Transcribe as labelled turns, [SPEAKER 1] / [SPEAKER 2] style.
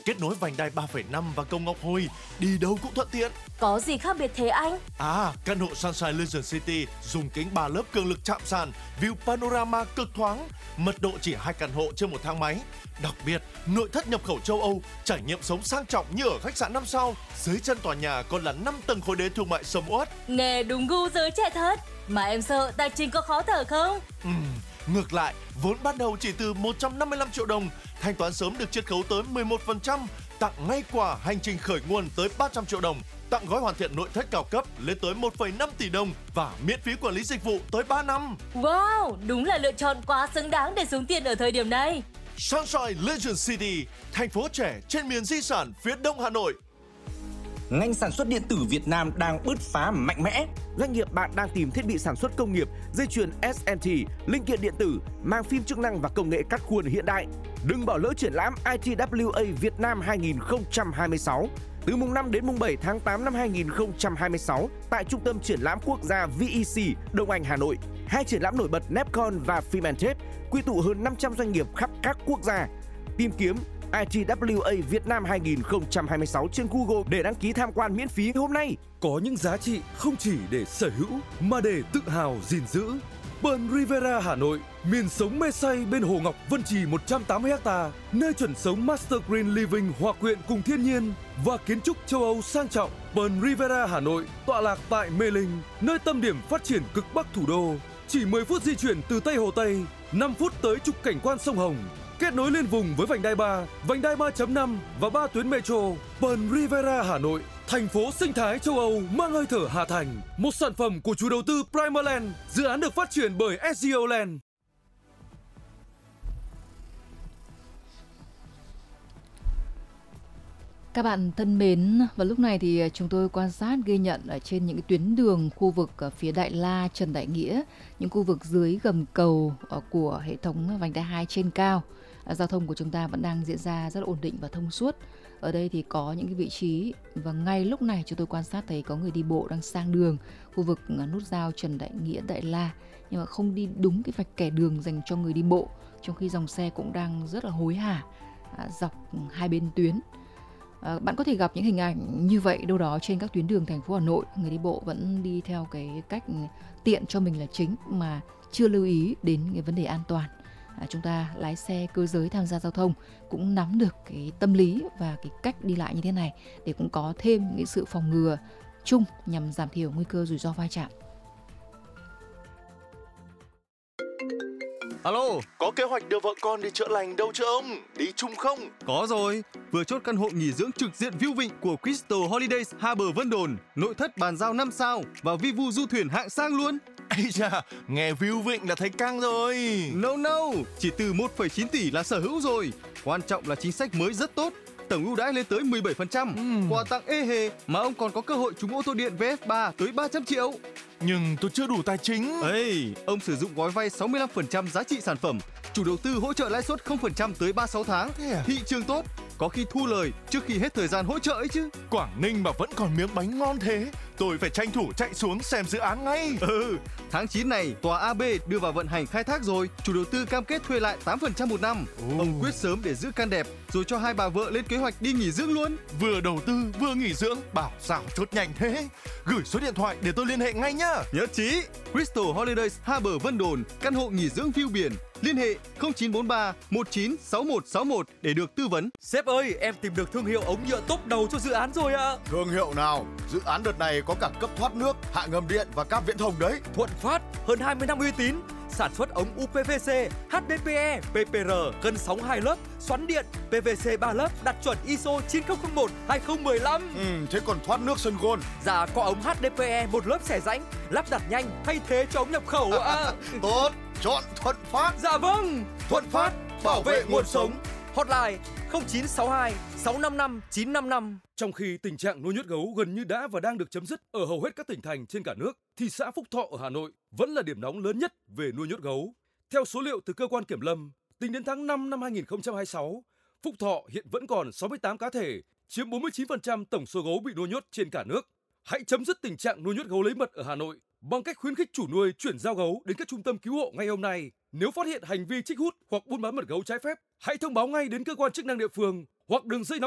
[SPEAKER 1] kết nối vành đai 3,5 và cầu Ngọc Hồi, đi đâu cũng thuận tiện.
[SPEAKER 2] Có gì khác biệt thế anh?
[SPEAKER 1] Căn hộ Sunshine Legion City dùng kính 3 lớp cường lực chạm sàn, view panorama cực thoáng, mật độ chỉ 2 căn hộ trên một thang máy. Đặc biệt, nội thất nhập khẩu châu Âu, trải nghiệm sống sang trọng như ở khách sạn 5 sao. Dưới chân tòa nhà còn là 5 tầng khối đế thương mại sầm uất.
[SPEAKER 2] Nghe đúng gu giới trẻ thật. Mà em sợ tài chính có khó thở không?
[SPEAKER 1] Ngược lại, vốn ban đầu chỉ từ 155 triệu đồng, thanh toán sớm được chiết khấu tới 11%, tặng ngay quà hành trình khởi nguồn tới 300 triệu đồng, tặng gói hoàn thiện nội thất cao cấp lên tới 1,5 tỷ đồng và miễn phí quản lý dịch vụ tới 3 năm.
[SPEAKER 2] Wow, đúng là lựa chọn quá xứng đáng để xuống tiền ở thời điểm này.
[SPEAKER 1] Sunshine Legion City, thành phố trẻ trên miền di sản phía đông Hà Nội.
[SPEAKER 3] Ngành sản xuất điện tử Việt Nam đang bứt phá mạnh mẽ. Doanh nghiệp bạn đang tìm thiết bị sản xuất công nghiệp, dây chuyền SMT, linh kiện điện tử, mang phim chức năng và công nghệ cắt khuôn hiện đại. Đừng bỏ lỡ triển lãm ITWA Việt Nam 2026 từ mùng 5 đến mùng 7 tháng 8 năm 2026 tại Trung tâm Triển lãm Quốc gia VEC, Đông Anh, Hà Nội. Hai triển lãm nổi bật Nepcon và Filmantech quy tụ hơn 500 doanh nghiệp khắp các quốc gia. Tìm kiếm ITWA Việt Nam 2026 trên Google để đăng ký tham quan miễn phí hôm nay.
[SPEAKER 4] Có những giá trị không chỉ để sở hữu mà để tự hào gìn giữ. Pearl Riviera Hà Nội, miền sống mê say bên Hồ Ngọc Vân Trì 180 ha, nơi chuẩn sống Master Green Living hòa quyện cùng thiên nhiên và kiến trúc châu Âu sang trọng. Pearl Riviera Hà Nội tọa lạc tại Mê Linh, nơi tâm điểm phát triển cực bắc thủ đô. Chỉ 10 phút di chuyển từ Tây Hồ Tây, 5 phút tới trục cảnh quan sông Hồng. Kết nối liên vùng với vành đai 3, vành đai 3.5 và 3 tuyến metro. Pearl Riviera Hà Nội, thành phố sinh thái châu Âu mang hơi thở Hà Thành. Một sản phẩm của chủ đầu tư Primaland, dự án được phát triển bởi SGO Land.
[SPEAKER 5] Các bạn thân mến, vào lúc này thì chúng tôi quan sát ghi nhận ở trên những cái tuyến đường khu vực ở phía Đại La, Trần Đại Nghĩa, những khu vực dưới gầm cầu của hệ thống vành đai 2 trên cao. Giao thông của chúng ta vẫn đang diễn ra rất là ổn định và thông suốt. Ở đây thì có những cái vị trí và ngay lúc này chúng tôi quan sát thấy có người đi bộ đang sang đường khu vực nút giao Trần Đại Nghĩa, Đại La, nhưng mà không đi đúng cái vạch kẻ đường dành cho người đi bộ, trong khi dòng xe cũng đang rất là hối hả dọc hai bên tuyến. Bạn có thể gặp những hình ảnh như vậy đâu đó trên các tuyến đường thành phố Hà Nội. Người đi bộ vẫn đi theo cái cách tiện cho mình là chính mà chưa lưu ý đến cái vấn đề an toàn. Chúng ta lái xe cơ giới tham gia giao thông cũng nắm được cái tâm lý và cái cách đi lại như thế này để cũng có thêm những sự phòng ngừa chung nhằm giảm thiểu nguy cơ rủi ro va chạm.
[SPEAKER 1] Alo, có kế hoạch đưa vợ con đi chữa lành đâu chưa ông? Đi chung không?
[SPEAKER 6] Có rồi, vừa chốt căn hộ nghỉ dưỡng trực diện view vịnh của Crystal Holidays Harbour Vân Đồn, nội thất bàn giao 5 sao và vi vu du thuyền hạng sang luôn.
[SPEAKER 1] Ây da, nghe view vịnh là thấy căng rồi.
[SPEAKER 6] No, chỉ từ 1,9 tỷ là sở hữu rồi. Quan trọng là chính sách mới rất tốt. Tổng ưu đãi lên tới 17%, quà tặng ê hề mà ông còn có cơ hội trúng ô tô điện VF3 tới 300 triệu.
[SPEAKER 1] Nhưng tôi chưa đủ tài chính.
[SPEAKER 6] Ông sử dụng gói vay 65% giá trị sản phẩm, chủ đầu tư hỗ trợ lãi suất 0% tới 36 tháng. Thị trường tốt, có khi thu lời trước khi hết thời gian hỗ trợ ấy chứ.
[SPEAKER 1] Quảng Ninh mà vẫn còn miếng bánh ngon thế, tôi phải tranh thủ chạy xuống xem dự án ngay.
[SPEAKER 6] Tháng 9 này, tòa AB đưa vào vận hành khai thác rồi, chủ đầu tư cam kết thuê lại 8% một năm. Ông quyết sớm để giữ căn đẹp, rồi cho hai bà vợ lên kế hoạch đi nghỉ dưỡng luôn.
[SPEAKER 1] Vừa đầu tư vừa nghỉ dưỡng, bảo sao chốt nhanh thế. Gửi số điện thoại để tôi liên hệ ngay nhá.
[SPEAKER 6] Nhất trí. Crystal Holidays Harbour Vân Đồn, căn hộ nghỉ dưỡng view biển. Liên hệ 0943 196161 để được tư vấn.
[SPEAKER 7] Sếp ơi, em tìm được thương hiệu ống nhựa top đầu cho dự án rồi ạ.
[SPEAKER 8] Thương hiệu nào? Dự án đợt này có cả cấp thoát nước, hạ ngầm điện và cáp viễn thông đấy.
[SPEAKER 7] Thuận Phát, hơn 20 năm uy tín, sản xuất ống UPVC, HDPE, PPR, cân sóng 2 lớp, xoắn điện, PVC 3 lớp, đạt chuẩn ISO 9001/2015.
[SPEAKER 8] Thế còn thoát nước sân gôn?
[SPEAKER 7] Dạ, có ống HDPE 1 lớp xẻ rãnh, lắp đặt nhanh, thay thế cho ống nhập khẩu ạ.
[SPEAKER 8] Tốt, chọn Thuận Phát.
[SPEAKER 7] Dạ vâng,
[SPEAKER 8] Thuận Phát, bảo vệ nguồn sống.
[SPEAKER 7] Hotline 0962 655 955.
[SPEAKER 4] Trong khi tình trạng nuôi nhốt gấu gần như đã và đang được chấm dứt ở hầu hết các tỉnh thành trên cả nước, thì xã Phúc Thọ ở Hà Nội vẫn là điểm nóng lớn nhất về nuôi nhốt gấu. Theo số liệu từ cơ quan kiểm lâm, tính đến tháng 5 năm 2026, Phúc Thọ hiện vẫn còn 68 cá thể, chiếm 49% tổng số gấu bị nuôi nhốt trên cả nước. Hãy chấm dứt tình trạng nuôi nhốt gấu lấy mật ở Hà Nội bằng cách khuyến khích chủ nuôi chuyển giao gấu đến các trung tâm cứu hộ ngay hôm nay. Nếu phát hiện hành vi trích hút hoặc buôn bán mật gấu trái phép, hãy thông báo ngay đến cơ quan chức năng địa phương hoặc đường dây nóng